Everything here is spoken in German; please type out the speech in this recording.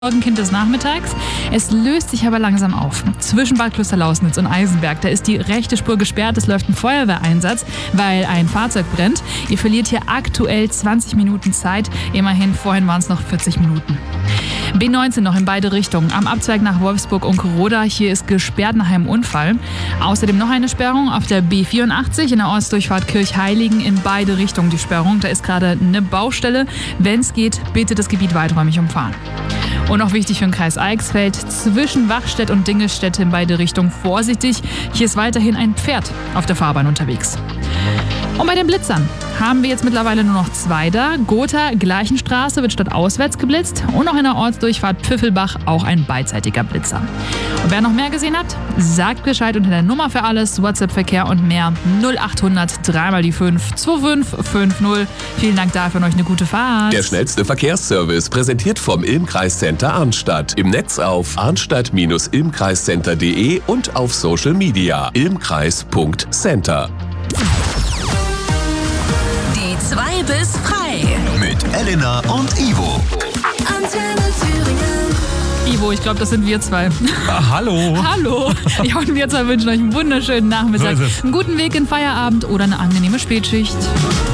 Morgenkind des Nachmittags. Es löst sich aber langsam auf. Zwischen Bad Klosterlausnitz und Eisenberg, da ist die rechte Spur gesperrt. Es läuft ein Feuerwehreinsatz, weil ein Fahrzeug brennt. Ihr verliert hier aktuell 20 Minuten Zeit. Immerhin, vorhin waren es noch 40 Minuten. B19 noch in beide Richtungen. Am Abzweig nach Wolfsburg und Roda. Hier ist gesperrt nach einem Unfall. Außerdem noch eine Sperrung auf der B84 in der Ortsdurchfahrt Kirchheiligen. In beide Richtungen die Sperrung. Da ist gerade eine Baustelle. Wenn es geht, bitte das Gebiet weiträumig umfahren. Und noch wichtig für den Kreis Eichsfeld, zwischen Wachstedt und Dingelstedt in beide Richtungen vorsichtig. Hier ist weiterhin ein Pferd auf der Fahrbahn unterwegs. Und bei den Blitzern haben wir jetzt mittlerweile nur noch 2 da. Gotha, Gleichenstraße wird statt auswärts geblitzt und noch in der Ortsdurchfahrt Pfiffelbach auch ein beidseitiger Blitzer. Und wer noch mehr gesehen hat, sagt Bescheid unter der Nummer für alles, WhatsApp-Verkehr und mehr 0800 3 die 5 2550. Vielen Dank dafür und euch eine gute Fahrt. Der schnellste Verkehrsservice präsentiert vom Ilm-Kreiscenter Arnstadt. Im Netz auf arnstadt-ilmkreiscenter.de und auf Social Media ilmkreis.center. Die 2 bis frei. Mit Elena und Ivo. Antenne Thüringen. Ivo, ich glaube, das sind wir 2. Hallo. Hallo. Ja, und wir 2 wünschen euch einen wunderschönen Nachmittag, So ist es. einen guten Weg in Feierabend oder eine angenehme Spätschicht.